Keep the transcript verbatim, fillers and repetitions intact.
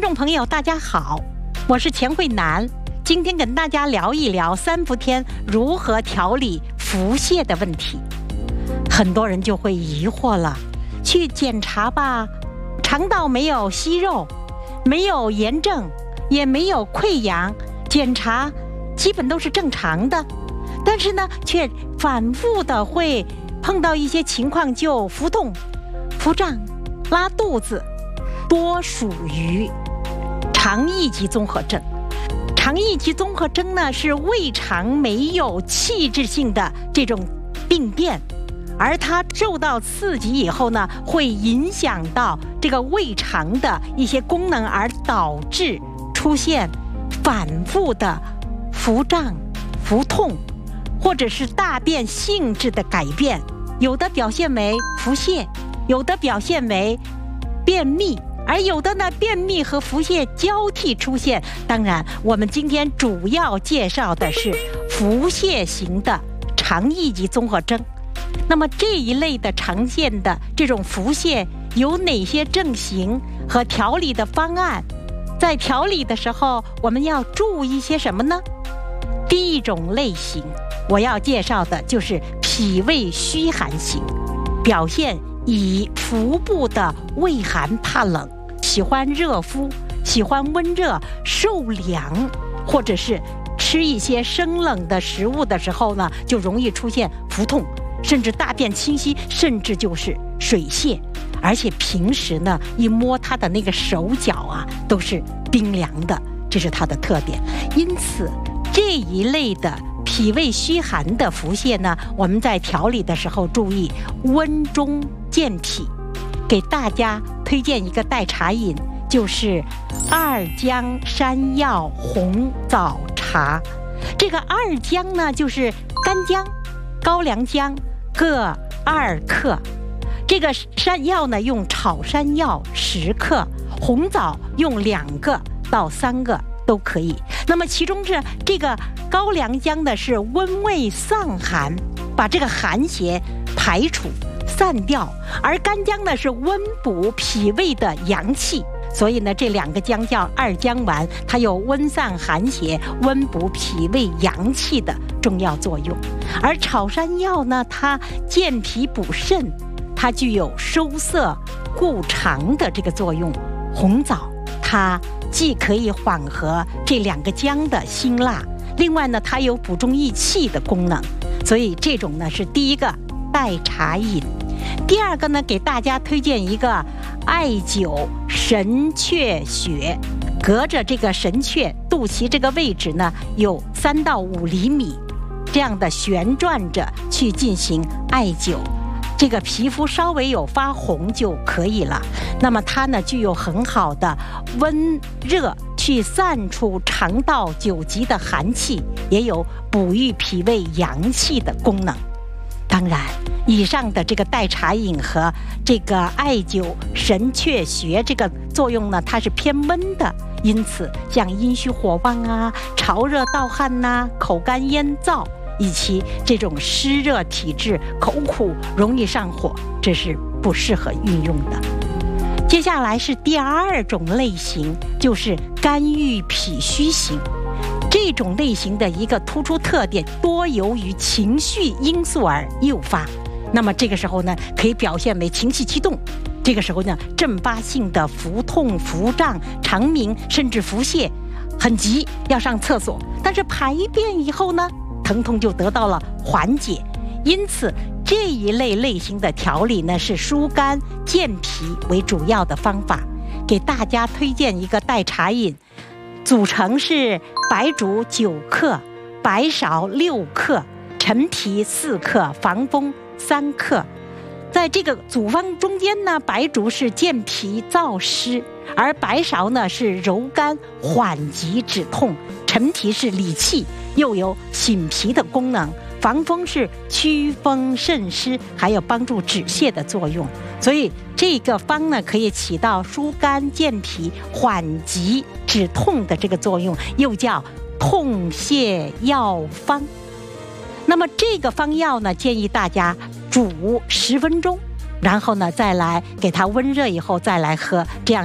众朋友大家好，我是钱慧楠，今天跟大家聊一聊三伏天如何调理腹泻的问题。很多人就会疑惑了，去检查吧，肠道没有息肉，没有炎症，也没有溃疡，检查基本都是正常的，但是呢却反复的会碰到一些情况，就腹痛、腹胀、拉肚子，多属于肠易激综合症。肠易激综合征呢，是胃肠没有器质性的这种病变，而它受到刺激以后呢，会影响到这个胃肠的一些功能，而导致出现反复的腹胀、腹痛，或者是大便性质的改变，有的表现为腹泻，有的表现为便秘，而有的呢，便秘和腹泻交替出现。当然，我们今天主要介绍的是腹泻型的肠易激综合征。那么这一类的常见的这种腹泻有哪些症型和调理的方案？在调理的时候，我们要注意些什么呢？第一种类型，我要介绍的就是脾胃虚寒型，表现以腹部的畏寒怕冷，喜欢热敷，喜欢温热，受凉，或者是吃一些生冷的食物的时候呢，就容易出现腹痛，甚至大便清晰，甚至就是水泻，而且平时呢，一摸他的那个手脚啊，都是冰凉的，这是它的特点。因此，这一类的脾胃虚寒的腹泻呢，我们在调理的时候注意温中健脾。给大家推荐一个代茶饮，就是二姜山药红枣茶。这个二姜呢，就是干姜、高良姜各二克，这个山药呢用炒山药十克，红枣用两个到三个都可以。那么其中是这个高良姜呢是温胃散寒，把这个寒邪排除散掉，而干姜呢是温补脾胃的阳气，所以呢这两个姜叫二姜丸，它有温散寒邪、温补脾胃阳气的重要作用。而炒山药呢，它健脾补肾，它具有收涩固肠的这个作用。红枣它既可以缓和这两个姜的辛辣，另外呢它有补中益气的功能，所以这种呢是第一个代茶饮。第二个呢，给大家推荐一个艾灸神阙穴，隔着这个神阙肚脐这个位置呢，有三到五厘米这样的旋转着去进行艾灸，这个皮肤稍微有发红就可以了。那么它呢具有很好的温热去散出肠道久积的寒气，也有补益脾胃阳气的功能。当然，以上的这个代茶饮和这个艾灸神阙穴这个作用呢，它是偏温的，因此像阴虚火旺啊、潮热盗汗呐、口干咽燥，以及这种湿热体质、口苦、容易上火，这是不适合运用的。接下来是第二种类型，就是肝郁脾虚型。这种类型的一个突出特点，多由于情绪因素而诱发。那么这个时候呢，可以表现为情绪激动，这个时候呢，阵发性的腹痛、腹胀、肠鸣，甚至腹泻，很急要上厕所，但是排便以后呢，疼痛就得到了缓解。因此这一类类型的调理呢，是疏肝健脾为主要的方法。给大家推荐一个代茶饮，组成是白术九克、白芍六克、陈皮四克、防风三克。在这个组方中间呢，白术是健脾燥湿，而白芍呢是柔肝缓急止痛，陈皮是理气，又有醒脾的功能，防风是祛风渗湿，还有帮助止泻的作用。所以这个方呢，可以起到疏肝健脾、缓急止痛的这个作用，又叫痛泻药方。那么这个方药呢，建议大家煮十分钟，然后呢再来给它温热以后再来喝，这样